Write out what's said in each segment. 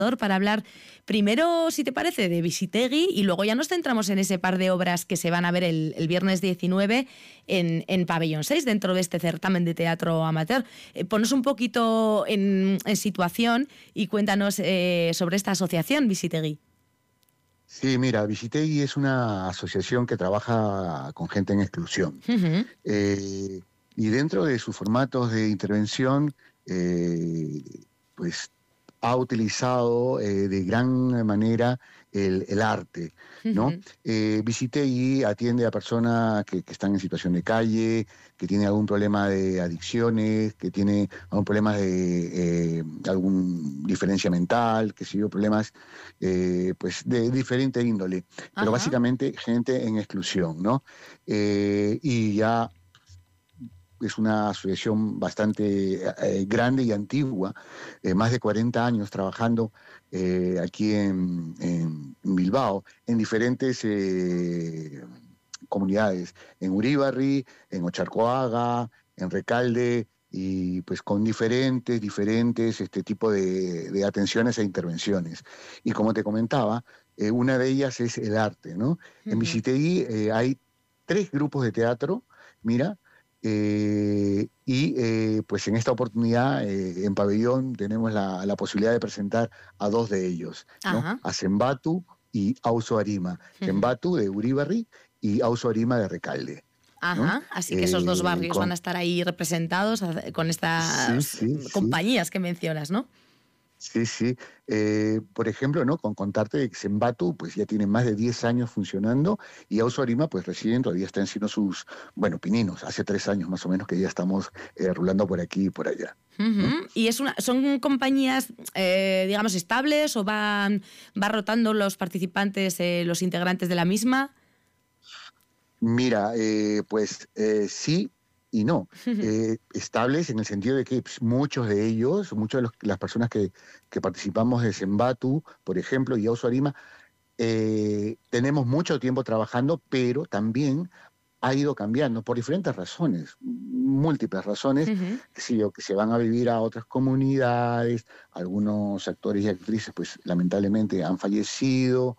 para hablar primero, si te parece, de Visitegui y luego ya nos centramos en ese par de obras que se van a ver el viernes 19 en Pabellón 6, dentro de este certamen de teatro amateur. Ponos un poquito en situación y cuéntanos sobre esta asociación, Visitegui. Sí, mira, Visitegui es una asociación que trabaja con gente en exclusión. Uh-huh. Y dentro de sus formatos de intervención, pues ha utilizado de gran manera el arte, ¿no? Uh-huh. Visitegui atiende a personas que están en situación de calle, que tienen algún problema de adicciones, que tiene algún problema de algún diferencia mental, que sé yo, problemas pues de diferente índole, pero Ajá. básicamente gente en exclusión, ¿no? Y ya es una asociación bastante grande y antigua, más de 40 años trabajando aquí en Bilbao, en diferentes comunidades, en Uribarri, en Ocharcoaga, en Recalde, y pues con diferentes este tipo de atenciones e intervenciones. Y como te comentaba, una de ellas es el arte, ¿no? En Uh-huh. Visitegui hay 3 grupos de teatro, mira, pues en esta oportunidad en Pabellón tenemos la posibilidad de presentar a 2 de ellos, ¿no? Ajá. A Zembatu y Auzo Arima. Uh-huh. Zembatu de Uribarri y Auzo Arima de Recalde, ¿no? Ajá, así que esos dos barrios van a estar ahí representados con Sí, estas sí, sí. compañías que mencionas, ¿no? Sí, sí. Por ejemplo, ¿no? Con contarte que Zembatu pues ya tiene más de 10 años funcionando y Auzo Arima pues recién todavía están haciendo sus, bueno, pininos, hace 3 años más o menos que ya estamos rulando por aquí y por allá. Uh-huh. ¿Y son compañías, digamos, estables o va rotando los participantes, los integrantes de la misma? Mira, pues sí y no. Estables en el sentido de que pues, muchos de ellos, muchas de las personas que participamos de Zembatu, por ejemplo, y Auzo Arima, tenemos mucho tiempo trabajando, pero también ha ido cambiando por diferentes razones, múltiples razones, Uh-huh. que se van a vivir a otras comunidades, algunos actores y actrices pues lamentablemente han fallecido,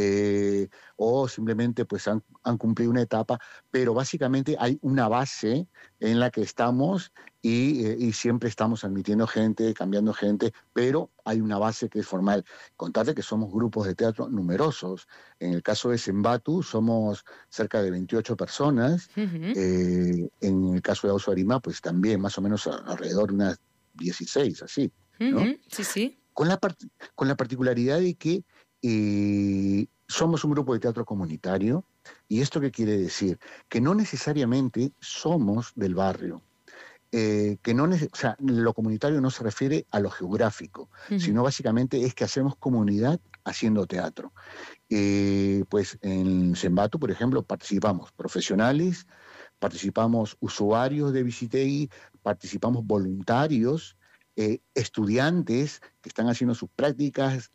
o simplemente pues han cumplido una etapa, pero básicamente hay una base en la que estamos y siempre estamos admitiendo gente, cambiando gente, pero hay una base que es formal. Contarte que somos grupos de teatro numerosos. En el caso de Zembatu somos cerca de 28 personas. Uh-huh. En el caso de Auzo Arima, pues también más o menos alrededor de unas 16, así, ¿no? Uh-huh. Sí, sí. Con la particularidad de que somos un grupo de teatro comunitario. ¿Y esto qué quiere decir? Que no necesariamente somos del barrio. Que no, o sea, lo comunitario no se refiere a lo geográfico, Uh-huh. sino básicamente es que hacemos comunidad haciendo teatro. Pues en Zembatu, por ejemplo, participamos profesionales, participamos usuarios de Visitegui, participamos voluntarios, estudiantes que están haciendo sus prácticas,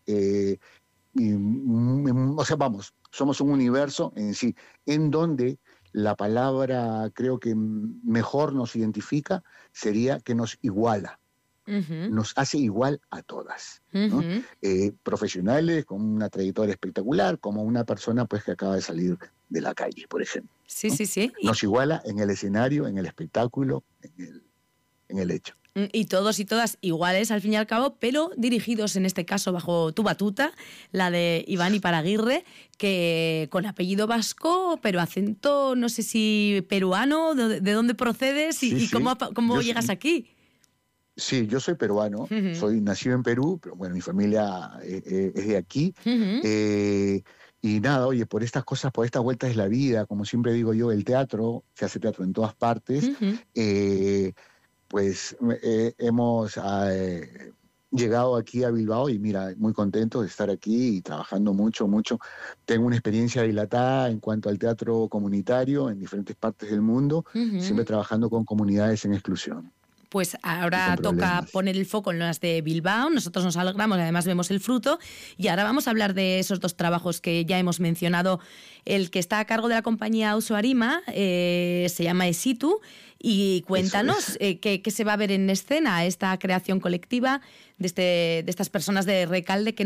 o sea, vamos, somos un universo en sí, en donde la palabra creo que mejor nos identifica sería que nos iguala, Uh-huh. nos hace igual a todas, ¿no? Uh-huh. Profesionales con una trayectoria espectacular, como una persona pues que acaba de salir de la calle, por ejemplo, Sí, ¿no? sí, sí. Nos iguala en el escenario, en el espectáculo, en el hecho. Y todos y todas iguales al fin y al cabo, pero dirigidos en este caso bajo tu batuta, la de Iván Iparaguirre, que con apellido vasco, pero acento no sé si peruano, de dónde procedes Sí, y sí. cómo llegas aquí. Sí, yo soy peruano, Uh-huh. soy nacido en Perú, pero bueno, mi familia es de aquí. Uh-huh. Y nada, oye, por estas cosas, por estas vueltas de la vida, como siempre digo yo, el teatro, se hace teatro en todas partes, Uh-huh. pues hemos llegado aquí a Bilbao y mira, muy contento de estar aquí y trabajando mucho, mucho. Tengo una experiencia dilatada en cuanto al teatro comunitario en diferentes partes del mundo, Uh-huh. siempre trabajando con comunidades en exclusión. Pues ahora toca poner el foco en las de Bilbao. Nosotros nos alegramos, además vemos el fruto. Y ahora vamos a hablar de esos dos trabajos que ya hemos mencionado. El que está a cargo de la compañía Auso Arima se llama Esitu. Y cuéntanos qué se va a ver en escena, esta creación colectiva de estas personas de Recalde que